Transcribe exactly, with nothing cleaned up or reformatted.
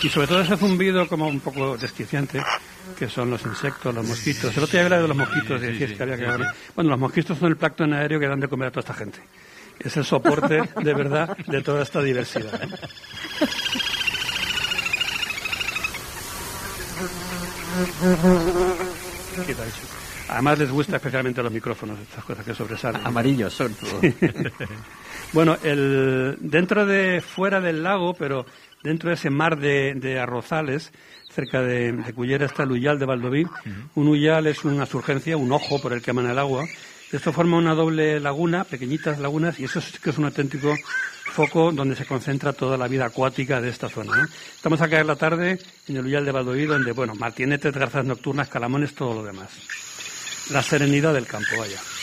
Y sobre todo ese zumbido como un poco desquiciante, que son los insectos, los mosquitos. El otro día hablaba de los mosquitos y decías que había que hablar. Bueno, los mosquitos son el plancton aéreo que dan de comer a toda esta gente. Es el soporte, de verdad, de toda esta diversidad, ¿eh? Además les gusta especialmente los micrófonos, estas cosas que sobresalen. Amarillos son todo. Bueno, el, dentro de, fuera del lago, pero dentro de ese mar de, de arrozales, cerca de, de Cullera está el Ullal de Valdoví. Uh-huh. Un Ullal es una surgencia, un ojo por el que emana el agua. Esto forma una doble laguna, pequeñitas lagunas, y eso sí que es un auténtico foco donde se concentra toda la vida acuática de esta zona, ¿no? Estamos acá en la tarde en el Ullal de Valdoví, donde, bueno, martinetes, garzas nocturnas, calamones, todo lo demás. La serenidad del campo, vaya.